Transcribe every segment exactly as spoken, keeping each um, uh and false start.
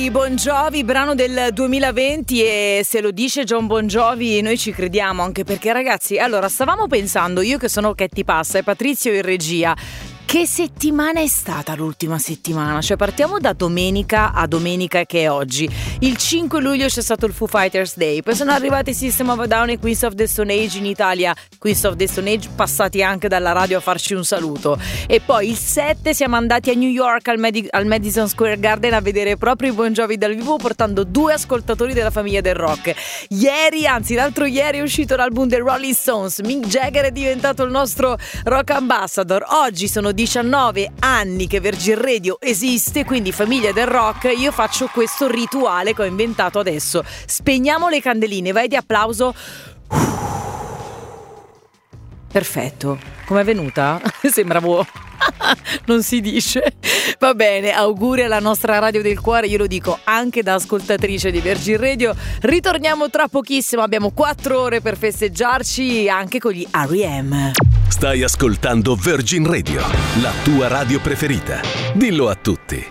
Bon Jovi, brano del duemilaventi, e se lo dice John Bon Jovi noi ci crediamo, anche perché ragazzi, allora stavamo pensando, io che sono Chetti Passa e Patrizio in regia, che settimana è stata l'ultima settimana? Cioè partiamo da domenica a domenica che è oggi. Il cinque luglio c'è stato il Foo Fighters Day, poi sono arrivati System of a Down e Queens of the Stone Age in Italia, Queens of the Stone Age passati anche dalla radio a farci un saluto, e poi il sette siamo andati a New York al, Medi- al Madison Square Garden a vedere proprio i Bon Jovi dal vivo, portando due ascoltatori della famiglia del rock. Ieri, anzi l'altro ieri, è uscito l'album dei Rolling Stones, Mick Jagger è diventato il nostro rock ambassador. Oggi sono diciannove anni che Virgin Radio esiste, quindi famiglia del rock, io faccio questo rituale che ho inventato adesso. Spegniamo le candeline, vai di applauso. Perfetto, com'è venuta? Sembravo... non si dice. Va bene, auguri alla nostra radio del cuore, io lo dico anche da ascoltatrice di Virgin Radio. Ritorniamo tra pochissimo, abbiamo quattro ore per festeggiarci anche con gli R E M. Stai ascoltando Virgin Radio, la tua radio preferita. Dillo a tutti.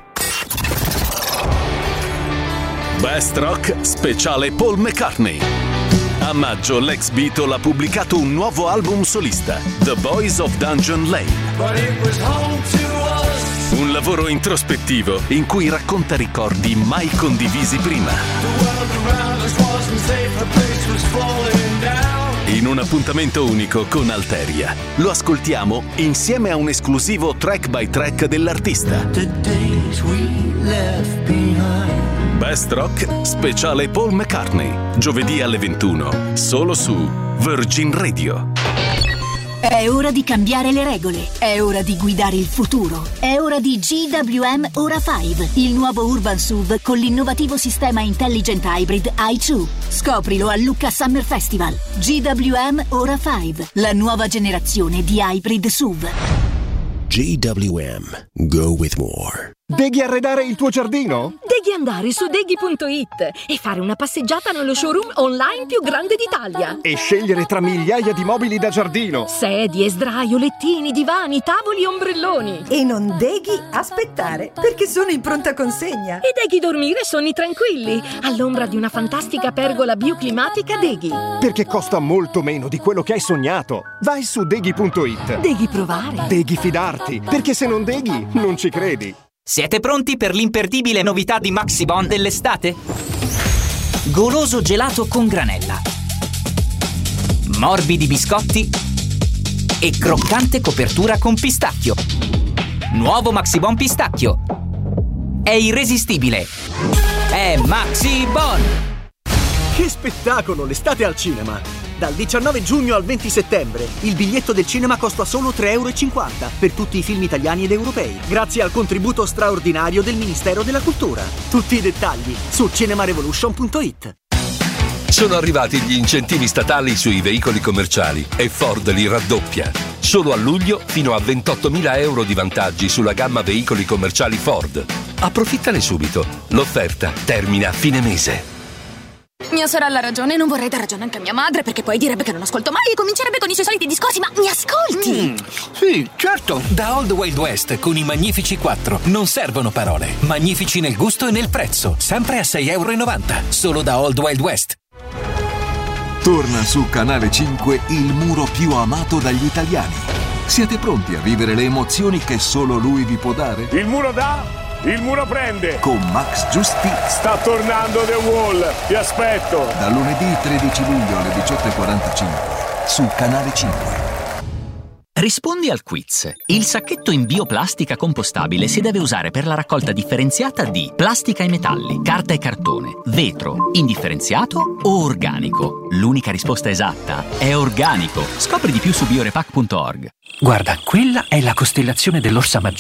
Best Rock speciale Paul McCartney. A maggio l'ex Beatle ha pubblicato un nuovo album solista, The Boys of Dungeon Lane. Un lavoro introspettivo in cui racconta ricordi mai condivisi prima. In un appuntamento unico con Alteria. Lo ascoltiamo insieme a un esclusivo track by track dell'artista. Best Rock speciale Paul McCartney, giovedì alle ventuno, solo su Virgin Radio. È ora di cambiare le regole, è ora di guidare il futuro, è ora di G W M Ora cinque, il nuovo Urban S U V con l'innovativo sistema Intelligent Hybrid i due. Scoprilo a Lucca Summer Festival. G W M Ora cinque, la nuova generazione di hybrid S U V. G W M. Go with more. Devi arredare il tuo giardino? Devi andare su deghi punto it e fare una passeggiata nello showroom online più grande d'Italia. E scegliere tra migliaia di mobili da giardino. Sedie, sdraio, lettini, divani, tavoli e ombrelloni. E non devi aspettare, perché sono in pronta consegna. E devi dormire sonni tranquilli, all'ombra di una fantastica pergola bioclimatica Deghi. Perché costa molto meno di quello che hai sognato. Vai su deghi punto it. Devi provare. Devi fidarti, perché se non deghi, non ci credi. Siete pronti per l'imperdibile novità di Maxibon dell'estate? Goloso gelato con granella, morbidi biscotti e croccante copertura con pistacchio. Nuovo Maxibon pistacchio. È irresistibile. È Maxibon. Che spettacolo, l'estate al cinema! Dal diciannove giugno al venti settembre il biglietto del cinema costa solo tre e cinquanta euro per tutti i film italiani ed europei, grazie al contributo straordinario del Ministero della Cultura. Tutti i dettagli su cinemarevolution punto it. Sono arrivati gli incentivi statali sui veicoli commerciali e Ford li raddoppia. Solo a luglio fino a ventottomila euro di vantaggi sulla gamma veicoli commerciali Ford. Approfittane subito. L'offerta termina a fine mese. Mia sorella ha ragione, non vorrei dar ragione anche a mia madre, perché poi direbbe che non ascolto mai e comincerebbe con i suoi soliti discorsi, ma mi ascolti? Mm, sì, certo. Da Old Wild West con i Magnifici quattro non servono parole. Magnifici nel gusto e nel prezzo, sempre a sei e novanta euro, solo da Old Wild West. Torna su Canale cinque il muro più amato dagli italiani. Siete pronti a vivere le emozioni che solo lui vi può dare? Il muro dà, il muro prende. Con Max Giustizia. Sta tornando The Wall, ti aspetto. Da lunedì tredici luglio alle diciotto e quarantacinque su Canale cinque. Rispondi al quiz. Il sacchetto in bioplastica compostabile si deve usare per la raccolta differenziata di plastica e metalli, carta e cartone, vetro, indifferenziato o organico. L'unica risposta esatta è organico. Scopri di più su biorepack punto org. Guarda, quella è la costellazione dell'Orsa Maggiore.